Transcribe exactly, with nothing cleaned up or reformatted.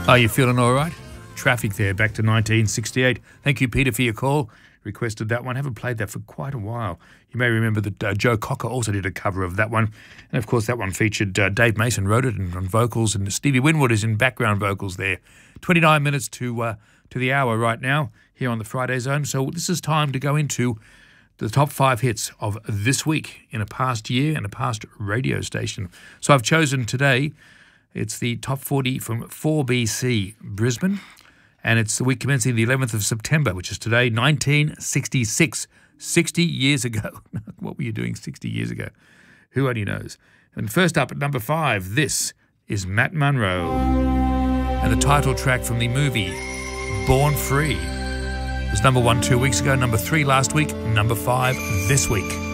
Are you feeling all right? Traffic there, back to nineteen sixty-eight. Thank you, Peter, for your call. Requested that one. Haven't played that for quite a while. You may remember that uh, Joe Cocker also did a cover of that one. And, of course, that one featured uh, Dave Mason wrote it and on vocals, and Stevie Winwood is in background vocals there. twenty-nine minutes to uh, to the hour right now here on the Friday Zone. So this is time to go into the top five hits of this week in a past year and a past radio station. So I've chosen today, it's the top forty from four B C Brisbane. And it's the week commencing the eleventh of September, which is today, nineteen sixty-six. sixty years ago. What were you doing sixty years ago? Who only knows? And first up at number five, this is Matt Monro. And the title track from the movie Born Free. It was number one two weeks ago, number three last week, number five this week.